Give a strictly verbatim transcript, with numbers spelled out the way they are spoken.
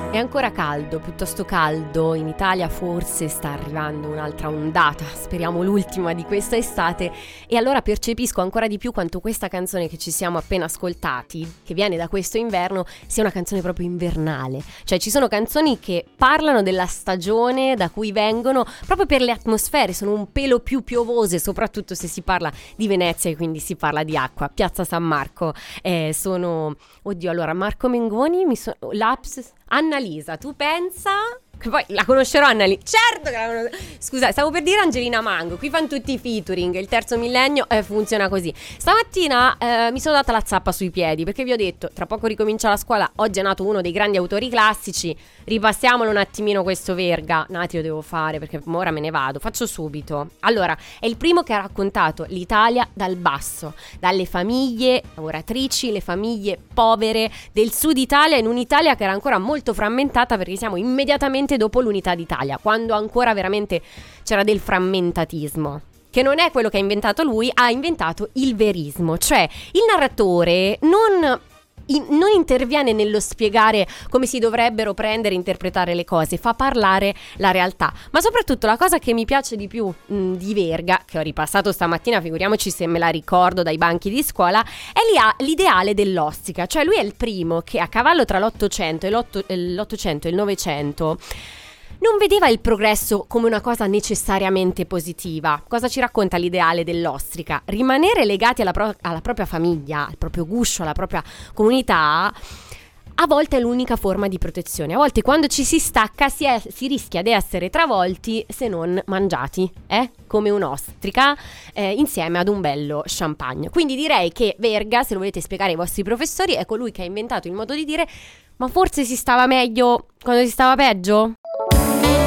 È ancora caldo, piuttosto caldo, in Italia forse sta arrivando un'altra ondata, speriamo l'ultima di questa estate, e allora percepisco ancora di più quanto questa canzone che ci siamo appena ascoltati, che viene da questo inverno, sia una canzone proprio invernale. Cioè ci sono canzoni che parlano della stagione da cui vengono, proprio per le atmosfere, sono un pelo più piovose, soprattutto se si parla di Venezia e quindi si parla di acqua. Piazza San Marco, eh, sono... Oddio, allora, Marco Mengoni, mi so... Laps... Annalisa, tu pensa? Che poi la conoscerò Annalisa. Certo che la conosco. Scusa, stavo per dire Angelina Mango. Qui fanno tutti i featuring. Il terzo millennio eh, funziona così. Stamattina eh, mi sono data la zappa sui piedi, perché vi ho detto, tra poco ricomincia la scuola. Oggi è nato uno dei grandi autori classici. Ripassiamolo un attimino questo Verga. Nati lo devo fare perché ora me ne vado. Faccio subito. Allora, è il primo che ha raccontato l'Italia dal basso, dalle famiglie lavoratrici, le famiglie povere del sud Italia, in un'Italia che era ancora molto frammentata, perché siamo immediatamente dopo l'unità d'Italia, quando ancora veramente c'era del frammentatismo, che non è quello che ha inventato lui. Ha inventato il verismo, cioè il narratore non... non interviene nello spiegare come si dovrebbero prendere e interpretare le cose, fa parlare la realtà. Ma soprattutto la cosa che mi piace di più mh, di Verga, che ho ripassato stamattina, figuriamoci se me la ricordo dai banchi di scuola, è l'ideale dell'ostica. Cioè lui è il primo che a cavallo tra l'Ottocento e l'otto, l'Ottocento e il Novecento non vedeva il progresso come una cosa necessariamente positiva. Cosa ci racconta l'ideale dell'ostrica? Rimanere legati alla, pro- alla propria famiglia, al proprio guscio, alla propria comunità, a volte è l'unica forma di protezione. A volte quando ci si stacca si, è, si rischia di essere travolti, se non mangiati, eh? Come un'ostrica, eh, insieme ad un bello champagne. Quindi direi che Verga, se lo volete spiegare ai vostri professori, è colui che ha inventato il modo di dire: ma forse si stava meglio quando si stava peggio?